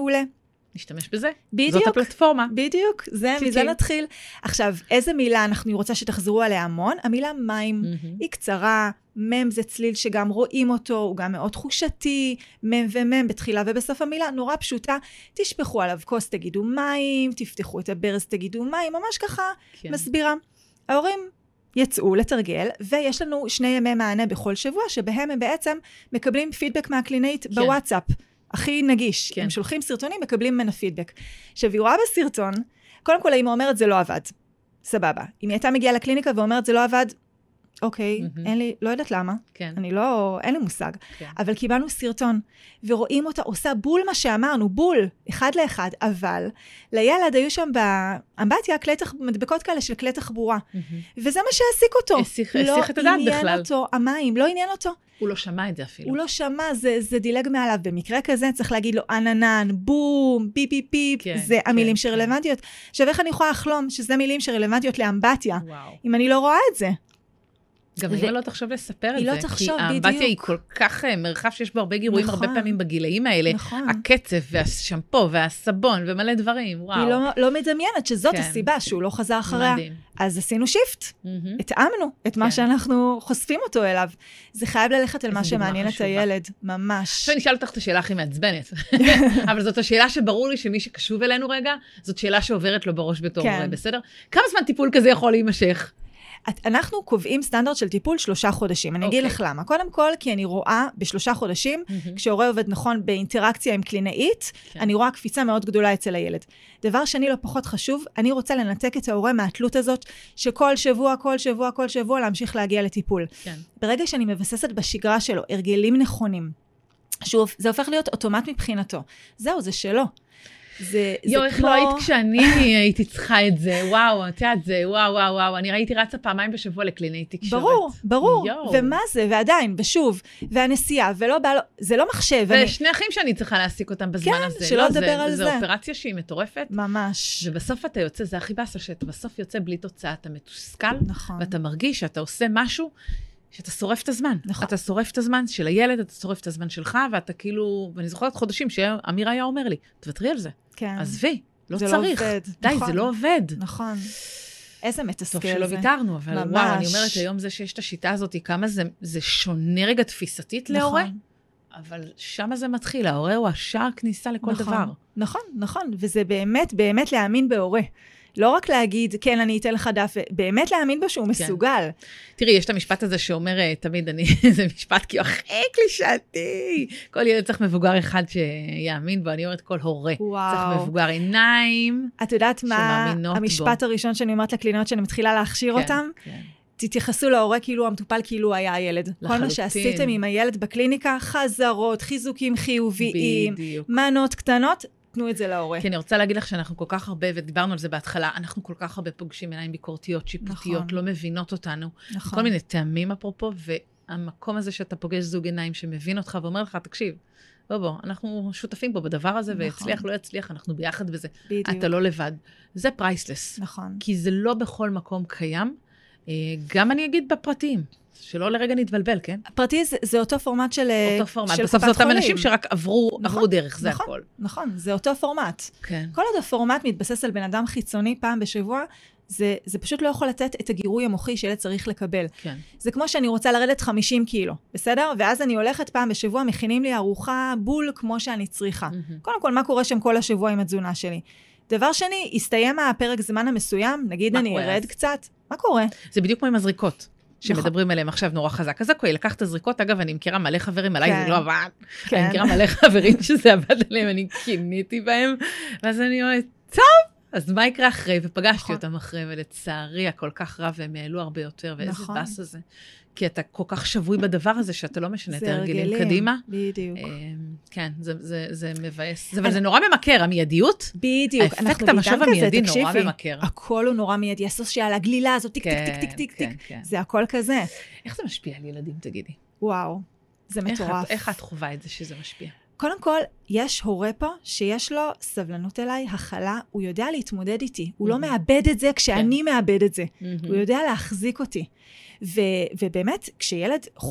מעולה. נשתמש בזה. בדיוק. זאת הפלטפורמה. בדיוק, מזה נתחיל. עכשיו, איזה מילה אני רוצה שתחזרו עליה המון? המילה מים היא קצרה, מם זה צליל שגם רואים אותו, הוא גם מאוד תחושתי, מם ומם בתחילה ובסוף המילה, נורא פשוטה, תשפכו עליו כוס, תגידו מים, תפתחו את הברז, תגידו מים, ממש ככה מסבירה. ההורים יצאו לתרגל, ויש לנו 2 ימי מענה בכל שבוע, שבהם הם בעצם מקבלים פידבק מהקלינאית בוואטסאפ. הכי נגיש. הם שולחים סרטונים, מקבלים ממנה פידבק. עכשיו, היא רואה בסרטון, קודם כל, האמא אומרת, זה לא עבד. סבבה. אם היא הייתה מגיעה לקליניקה ואומרת, זה לא עבד, אוקיי, אין לי, לא יודעת למה. אני לא, אין לי מושג. אבל קיבלנו סרטון, ורואים אותה עושה בול מה שאמרנו, בול, 1 לאחד, אבל לילד היו שם באמבטיה מדבקות כאלה של כלי תחבורה. וזה מה שהעסיק אותו. העסיק את הדעת בכלל. לא עניין אותו, המים, לא עניין אותו. הוא לא שמע את זה אפילו. הוא לא שמע, זה דילג מעליו. במקרה כזה צריך להגיד לו עננן, בום, פיפ פיפ פיפ, זה המילים שרלוונטיות. עכשיו איך אני יכולה לחלום שזה מילים שרלוונטיות לאמבטיה, אם אני לא רואה את זה? גם אם לא תחשוב לספר את זה, כי האמבטיה היא כל כך מרחב שיש בו הרבה גירויים, הרבה פעמים בגילאים האלה, הקצב והשמפו והסבון ומלא דברים, וואו. היא לא מדמיינת שזאת הסיבה שהוא לא חזר אחריה. אז עשינו שיפט, התאמנו את מה שאנחנו חושפים אותו אליו. זה חייב ללכת על מה שמעניין את הילד, ממש. עכשיו נשאל אותך את השאלה הכי מעצבנת, אבל זאת השאלה שברור לי שמי שקשוב אלינו רגע, זאת שאלה שעוברת לו בראש בתור, בסדר? כמה זמן טיפול כזה יכול להימשך? אנחנו קובעים סטנדרט של טיפול 3 חודשים. אני אגיד לך למה. קודם כל, כי אני רואה ב3 חודשים, כשהורה עובד נכון באינטראקציה עם קלינאית, אני רואה קפיצה מאוד גדולה אצל הילד. דבר שני לא פחות חשוב, אני רוצה לנתק את ההורה מהתלות הזאת, שכל שבוע, כל שבוע להמשיך להגיע לטיפול. ברגע שאני מבססת בשגרה שלו, הרגלים נכונים, שוב, זה הופך להיות אוטומט מבחינתו. זהו, זה שלו. יו, איך לא היית כשאני הייתי צריכה את זה, וואו, את יודעת זה, וואו, אני ראיתי רצה 2 פעמים בשבוע לקלינאית תקשורת. ברור, ומה זה, ועדיין, ושוב, והנסיעה, ולא בא לו, זה לא מחשב. ושני אחים שאני צריכה להעסיק אותם בזמן הזה. כן, שלא לדבר על זה. זו אופרציה שהיא מטורפת. ממש. ובסוף אתה יוצא, זה הכי באסה, שאתה בסוף יוצא בלי תוצאה, אתה מתוסכל, ואתה מרגיש שאתה עושה משהו, שאתה שורף את הזמן. אתה שורף את הזמן של הילד, אתה שורף את הזמן שלך, ואתה כאילו, ואני זוכרת חודשים שאמיר היה אומר לי, תוותרי על זה. עזבי, לא צריך. די, זה לא עובד. נכון. איזה מתסכל זה. טוב שלא ויתרנו, אבל וואו, אני אומרת היום זה שיש את השיטה הזאת, כמה זה שונה רגע תפיסתית להורה, אבל שמה זה מתחיל, ההורה הוא השער כניסה לכל דבר. נכון, וזה באמת להאמין בהורה. לא רק להגיד, כן, אני אתן לך דף, באמת להאמין בו שהוא מסוגל. תראי, יש את המשפט הזה שאומר, תמיד זה משפט כאילו הכי קלישאתי. כל ילד צריך מבוגר אחד שיאמין בו, אני אומרת כל הורה. צריך מבוגר עיניים, את יודעת מה המשפט הראשון שאני אומרת לקלינאיות, שאני מתחילה להכשיר אותם? תתייחסו להורה כאילו המטופל כאילו היה הילד. כל מה שעשיתם עם הילד בקליניקה, חזרות, חיזוקים חיוביים, מנות קטנות, תנו את זה להורה. כי אני רוצה להגיד לך שאנחנו כל כך הרבה, ודיברנו על זה בהתחלה, אנחנו כל כך הרבה פוגשים עיניים ביקורתיות, שיפוטיות, לא מבינות אותנו. כל מיני טעמים אפרופו, והמקום הזה שאתה פוגש זוג עיניים שמבין אותך ואומר לך, תקשיב, בוא, אנחנו שותפים פה בדבר הזה, והצליח, לא יצליח, אנחנו ביחד בזה. אתה לא לבד. זה פרייסלס. נכון. כי זה לא בכל מקום קיים. גם אני אגיד בפרטיים. שלא לרגע נתבלבל, כן? הפרטי זה אותו פורמט של אותו פורמט. בסוף זה אותם אנשים שרק עברו דרך, זה הכל. נכון, זה אותו פורמט. כל עוד הפורמט מתבסס על בן אדם חיצוני פעם בשבוע, זה פשוט לא יכול לתת את הגירוי המוחי שילד צריך לקבל. זה כמו שאני רוצה לרדת 50 קילו, בסדר? ואז אני הולכת פעם בשבוע, מכינים לי ארוחה בול כמו שאני צריכה. קודם כל, מה קורה שם כל השבוע עם התזונה שלי? דבר שני, הסתיים הפרק זמן המסוים, נגיד אני ארד קצת, מה קורה? זה בדיוק כמו עם הזריקות. שמדברים עליהם עכשיו נורא חזק. אז אוקיי, לקח את הזריקות, אגב, אני מכירה מלא חברים, עליי זה לא עבד. אני מכירה מלא חברים שזה עבד עליהם, אני קיניתי בהם, ואז אני אומרת, טוב, אז מה יקרה אחרי? ופגשתי אותם אחרי, ולצערי, הכל כך רב, והם העלו הרבה יותר, ואיזה בס הזה. כי אתה כל כך שבוי בדבר הזה, שאתה לא משנה את הרגלים קדימה. בדיוק. כן, זה מבאס. אבל זה נורא ממכר, המיידיות. בדיוק. האפקט המשוב המיידי נורא ממכר. הכל הוא נורא מיידי. הסושיאל, הגלילה הזאת, טיק, טיק, טיק, טיק. זה הכל כזה. איך זה משפיע על ילדים, תגידי? וואו, זה מטורף. איך את חווה את זה שזה משפיע? קודם כל, יש הורה פה שיש לו סבלנות אליי, הכלה, הוא יודע להתמודד איתי. הוא לא מאבד את זה כשאני מאבד את זה. הוא יודע להחזיק אותי. ובאמת, כשילד